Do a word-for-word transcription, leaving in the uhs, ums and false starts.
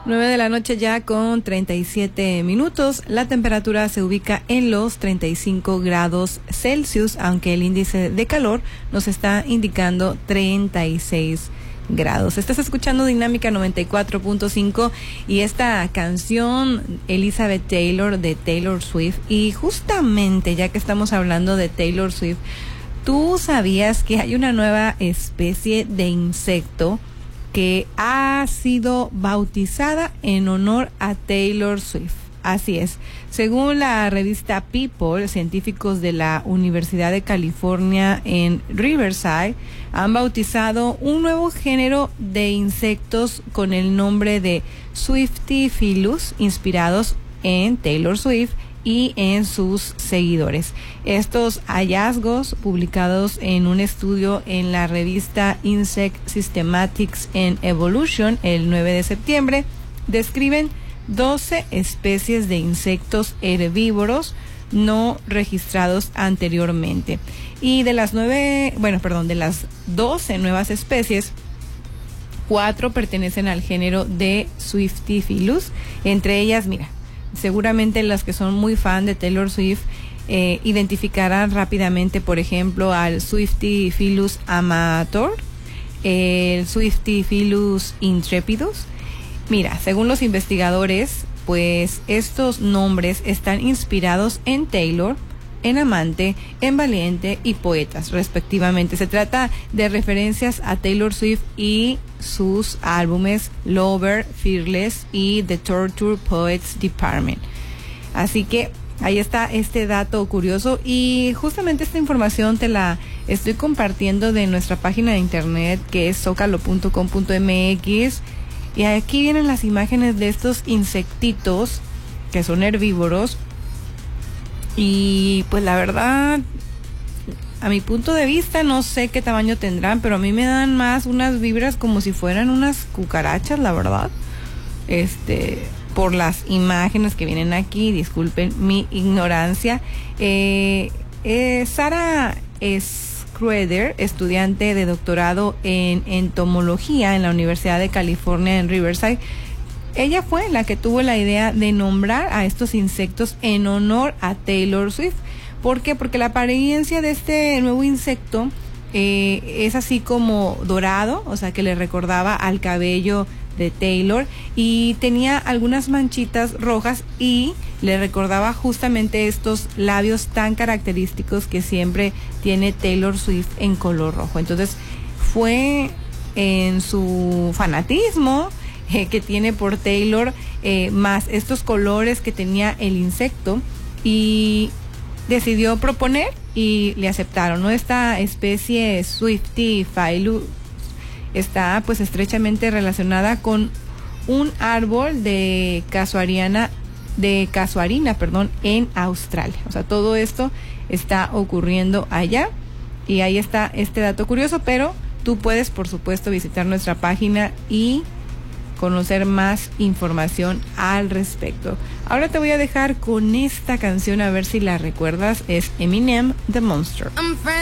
nueve de la noche ya con treinta y siete minutos. La temperatura se ubica en los treinta y cinco grados Celsius, aunque el índice de calor nos está indicando treinta y seis grados. Estás escuchando Dinámica noventa y cuatro punto cinco y esta canción Elizabeth Taylor de Taylor Swift. Y justamente ya que estamos hablando de Taylor Swift, ¿tú sabías que hay una nueva especie de insecto que ha sido bautizada en honor a Taylor Swift? Así es. Según la revista People, científicos de la Universidad de California en Riverside han bautizado un nuevo género de insectos con el nombre de Swiftophilus, inspirados en Taylor Swift y en sus seguidores. Estos hallazgos, publicados en un estudio en la revista Insect Systematics and Evolution el nueve de septiembre, describen doce especies de insectos herbívoros no registrados anteriormente. Y de las nueve, bueno, perdón, de las doce nuevas especies, cuatro pertenecen al género de Swiftophilus. Entre ellas, mira, seguramente las que son muy fan de Taylor Swift eh, identificarán rápidamente, por ejemplo, al Swiftophilus amator, el Swiftophilus intrepidus. Mira, según los investigadores, pues estos nombres están inspirados en Taylor, en amante, en valiente y poetas, respectivamente. Se trata de referencias a Taylor Swift y sus álbumes Lover, Fearless y The Torture Poets Department. Así que ahí está este dato curioso, y justamente esta información te la estoy compartiendo de nuestra página de internet, que es zócalo punto com punto m x. Y aquí vienen las imágenes de estos insectitos que son herbívoros. Y pues la verdad, a mi punto de vista, no sé qué tamaño tendrán, pero a mí me dan más unas vibras como si fueran unas cucarachas, la verdad. Este, por las imágenes que vienen aquí, disculpen mi ignorancia. Eh, eh, Sara es Schroeder, estudiante de doctorado en entomología en la Universidad de California en Riverside. Ella fue la que tuvo la idea de nombrar a estos insectos en honor a Taylor Swift. ¿Por qué? Porque la apariencia de este nuevo insecto eh, es así como dorado, o sea que le recordaba al cabello de Taylor, y tenía algunas manchitas rojas y le recordaba justamente estos labios tan característicos que siempre tiene Taylor Swift en color rojo. Entonces fue en su fanatismo eh, que tiene por Taylor, eh, más estos colores que tenía el insecto, y decidió proponer y le aceptaron, ¿no? Esta especie Swiftophilus está pues estrechamente relacionada con un árbol de casuariana, de casuarina, perdón, en Australia. O sea, todo esto está ocurriendo allá, y ahí está este dato curioso, pero tú puedes, por supuesto, visitar nuestra página y conocer más información al respecto. Ahora te voy a dejar con esta canción, a ver si la recuerdas. Es Eminem, The Monster.